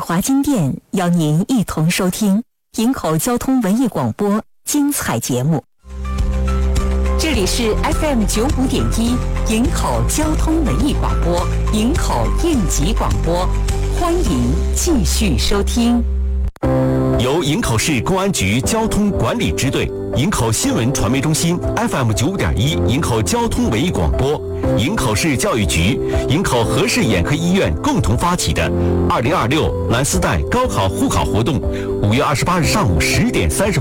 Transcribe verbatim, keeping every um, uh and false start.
华金店邀您一同收听营口交通文艺广播精彩节目。这里是 F M 九五点一营口交通文艺广播，营口应急广播，欢迎继续收听。 由营口市公安局交通管理支队、营口新闻传媒中心 F M 九五点一营口交通文艺广播、营口市教育局、营口和氏眼科医院共同发起的二零二六蓝丝带高考护考活动，五月二十八日上午十点三十。